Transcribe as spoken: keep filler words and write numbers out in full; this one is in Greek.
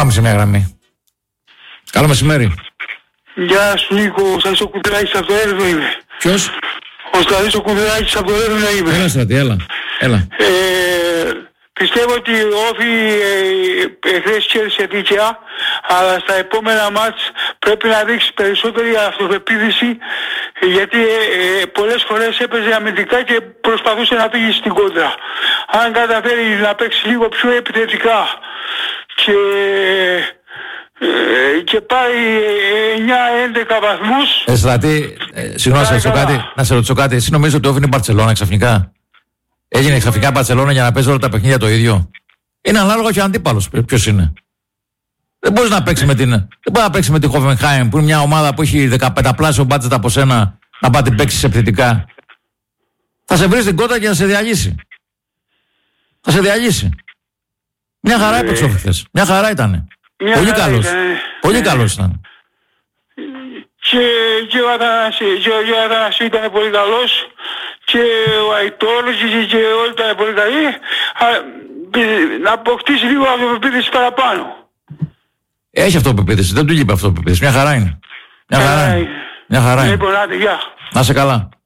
Πάμε σε μια γραμμή. Καλό μεσημέρι. Γεια σου Νίκο, ο Σταθής ο Κουτράκης από το Έρευνο είμαι. Ποιος? Ο Σταθής ο Κουτράκης από το Έρευνο είμαι. Έλα Σταθή, έλα. έλα. Ε, πιστεύω ότι ο Όφη εχθές κέρδισε δίκαια, αλλά στα επόμενα μάτς πρέπει να δείξει περισσότερη αυτοπεποίθηση, γιατί ε, πολλές φορές έπαιζε αμυντικά και προσπαθούσε να φύγει στην κόντρα. Αν καταφέρει να παίξει λίγο πιο επιθετικά και... Ε, και πάει εννιά έντεκα βαθμούς. Ε, Στρατή, ε, συγγνώμη, να σε, κάτι, να σε ρωτήσω κάτι. Εσύ νομίζω ότι όφη είναι η Μπαρτσελώνα ξαφνικά? Έγινε ξαφνικά η Μπαρτσελώνα για να παίζει όλα τα παιχνίδια το ίδιο? Είναι ανάλογα και ο αντίπαλος ποιος είναι. Δεν μπορεί να παίξει με την, δεν μπορεί να παίξει με την Hoffenheim, που είναι μια ομάδα που έχει δεκαπενταπλάσιο μπάτζετ από σένα, να πάτε παίξει επιθετικά. Θα σε βρει στην κότα και θα σε διαλύσει. Θα σε διαλύσει. Μια χαρά ε, έπαιξε ο χθες. Μια χαρά ήτανε. Μια Πολύ χαρά καλός. Ήταν. Πολύ καλός ήταν. Και, και ο Αθανασίου ήταν πολύ καλός και ο Αϊτόρος και, και όλοι ήταν πολύ καλοί. Να αποκτήσει λίγο αυτοπεποίθηση παραπάνω. Έχει αυτοπεποίθηση, δεν του λείπει αυτοπεποίθηση. Μια χαρά είναι. Μια χαρά είναι. Μια χαρά είναι. Λοιπόν, άντε, γεια. Να είσαι καλά.